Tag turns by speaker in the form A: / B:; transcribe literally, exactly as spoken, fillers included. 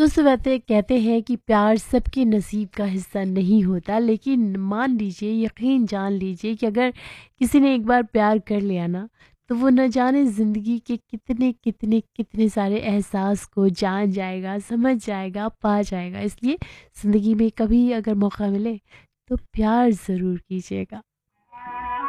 A: दोस्तों कहते कहते हैं कि प्यार सबके नसीब का हिस्सा नहीं होता, लेकिन मान लीजिए, यकीन जान लीजिए कि अगर किसी ने एक बार प्यार कर लिया ना, तो वो न जाने ज़िंदगी के कितने कितने कितने सारे एहसास को जान जाएगा, समझ जाएगा, पा जाएगा। इसलिए ज़िंदगी में कभी अगर मौका मिले तो प्यार ज़रूर कीजिएगा।